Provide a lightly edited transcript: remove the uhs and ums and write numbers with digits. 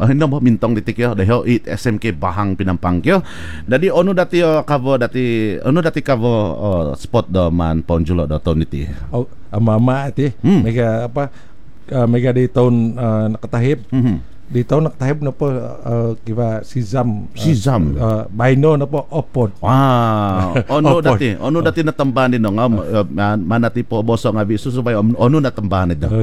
Hindi mo mintong ditik yo deho it SMK Bahang Pinampang yo. Dadi ono dati kavo spot do man ponjulo do toniti. Oh, mama ati mega apa mega di tahun nakatahip. Di tahun nakatahip na po kiba si Zam Baino na po opod. Ono dati natambani no nga manati po boso nga bisusubay ono natambani do.